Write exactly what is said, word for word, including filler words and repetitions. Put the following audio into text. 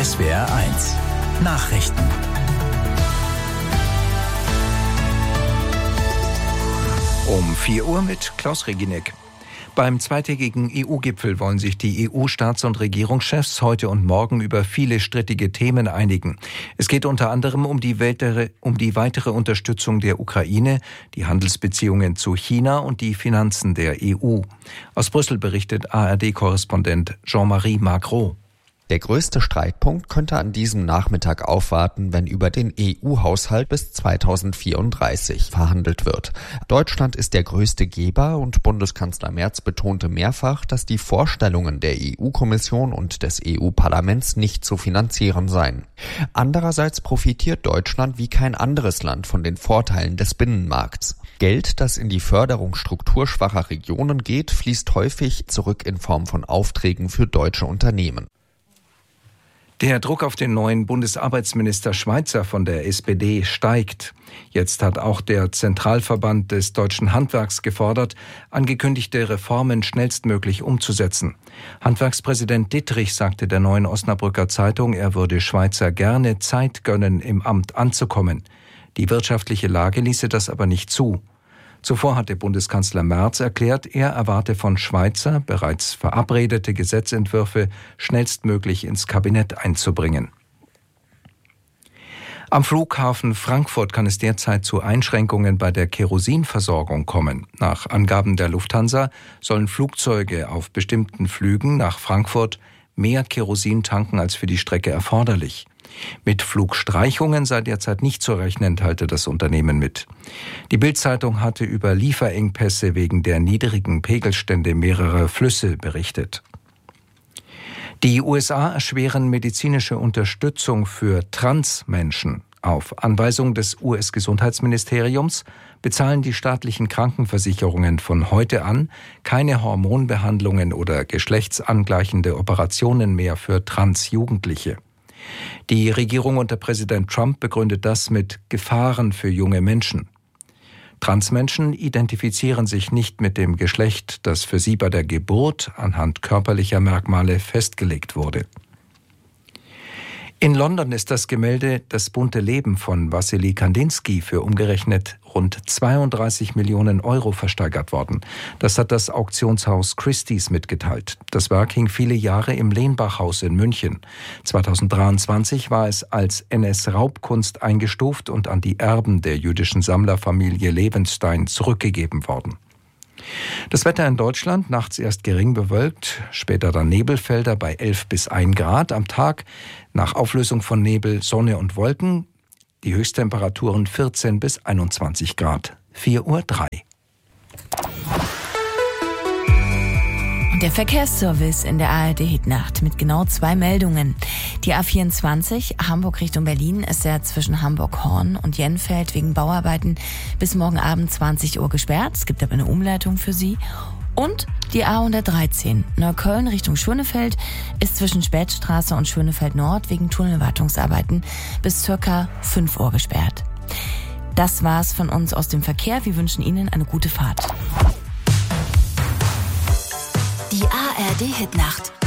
S W R eins Nachrichten. Um vier Uhr mit Klaus Reginek. Beim zweitägigen E U-Gipfel wollen sich die E U-Staats- und Regierungschefs heute und morgen über viele strittige Themen einigen. Es geht unter anderem um die, weitere, um die weitere Unterstützung der Ukraine, die Handelsbeziehungen zu China und die Finanzen der E U. Aus Brüssel berichtet A R D-Korrespondent Jean-Marie Magro. Der größte Streitpunkt könnte an diesem Nachmittag aufwarten, wenn über den E U-Haushalt bis zweitausendvierunddreißig verhandelt wird. Deutschland ist der größte Geber und Bundeskanzler Merz betonte mehrfach, dass die Vorstellungen der E U-Kommission und des E U-Parlaments nicht zu finanzieren seien. Andererseits profitiert Deutschland wie kein anderes Land von den Vorteilen des Binnenmarkts. Geld, das in die Förderung strukturschwacher Regionen geht, fließt häufig zurück in Form von Aufträgen für deutsche Unternehmen. Der Druck auf den neuen Bundesarbeitsminister Schweizer von der S P D steigt. Jetzt hat auch der Zentralverband des deutschen Handwerks gefordert, angekündigte Reformen schnellstmöglich umzusetzen. Handwerkspräsident Dittrich sagte der Neuen Osnabrücker Zeitung, er würde Schweizer gerne Zeit gönnen, im Amt anzukommen. Die wirtschaftliche Lage ließe das aber nicht zu. Zuvor hatte Bundeskanzler Merz erklärt, er erwarte von Schweizer bereits verabredete Gesetzentwürfe schnellstmöglich ins Kabinett einzubringen. Am Flughafen Frankfurt kann es derzeit zu Einschränkungen bei der Kerosinversorgung kommen. Nach Angaben der Lufthansa sollen Flugzeuge auf bestimmten Flügen nach Frankfurt mehr Kerosin tanken als für die Strecke erforderlich. Mit Flugstreichungen sei derzeit nicht zu rechnen, teilte das Unternehmen mit. Die Bild-Zeitung hatte über Lieferengpässe wegen der niedrigen Pegelstände mehrerer Flüsse berichtet. Die U S A erschweren medizinische Unterstützung für Transmenschen. Auf Anweisung des U S-Gesundheitsministeriums bezahlen die staatlichen Krankenversicherungen von heute an keine Hormonbehandlungen oder geschlechtsangleichende Operationen mehr für Transjugendliche. Die Regierung unter Präsident Trump begründet das mit Gefahren für junge Menschen. Transmenschen identifizieren sich nicht mit dem Geschlecht, das für sie bei der Geburt anhand körperlicher Merkmale festgelegt wurde. In London ist das Gemälde Das bunte Leben von Wassily Kandinsky für umgerechnet rund zweiunddreißig Millionen Euro versteigert worden. Das hat das Auktionshaus Christie's mitgeteilt. Das Werk hing viele Jahre im Lehnbachhaus in München. zweitausenddreiundzwanzig war es als N S-Raubkunst eingestuft und an die Erben der jüdischen Sammlerfamilie Levenstein zurückgegeben worden. Das Wetter in Deutschland, nachts erst gering bewölkt, später dann Nebelfelder bei elf bis ein Grad. Am Tag nach Auflösung von Nebel, Sonne und Wolken, die Höchsttemperaturen vierzehn bis einundzwanzig Grad. vier Uhr drei. Und der Verkehrsservice in der A R D-Hitnacht mit genau zwei Meldungen. Die A vierundzwanzig Hamburg Richtung Berlin ist ja zwischen Hamburg-Horn und Jenfeld wegen Bauarbeiten bis morgen Abend zwanzig Uhr gesperrt. Es gibt aber eine Umleitung für Sie. Und die A hundertdreizehn Neukölln Richtung Schönefeld ist zwischen Spätstraße und Schönefeld Nord wegen Tunnelwartungsarbeiten bis circa fünf Uhr gesperrt. Das war's von uns aus dem Verkehr. Wir wünschen Ihnen eine gute Fahrt. Die A R D-Hitnacht.